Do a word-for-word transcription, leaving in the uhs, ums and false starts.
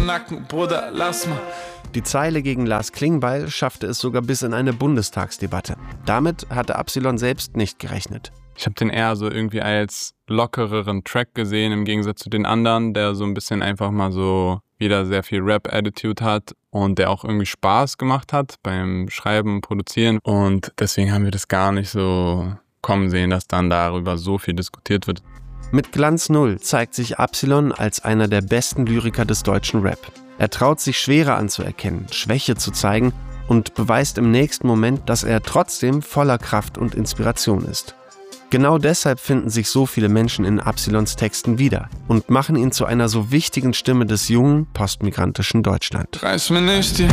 Nacken, Bruder, lass mal. Die Zeile gegen Lars Klingbeil schaffte es sogar bis in eine Bundestagsdebatte. Damit hatte Absilon selbst nicht gerechnet. Ich habe den eher so irgendwie als lockereren Track gesehen, im Gegensatz zu den anderen, der so ein bisschen einfach mal so wieder sehr viel Rap-Attitude hat und der auch irgendwie Spaß gemacht hat beim Schreiben und Produzieren. Und deswegen haben wir das gar nicht so kommen sehen, dass dann darüber so viel diskutiert wird. Mit Glanz Null zeigt sich Absilon als einer der besten Lyriker des deutschen Rap. Er traut sich Schwere anzuerkennen, Schwäche zu zeigen und beweist im nächsten Moment, dass er trotzdem voller Kraft und Inspiration ist. Genau deshalb finden sich so viele Menschen in Absilons Texten wieder und machen ihn zu einer so wichtigen Stimme des jungen, postmigrantischen Deutschland. Reiß mir nicht die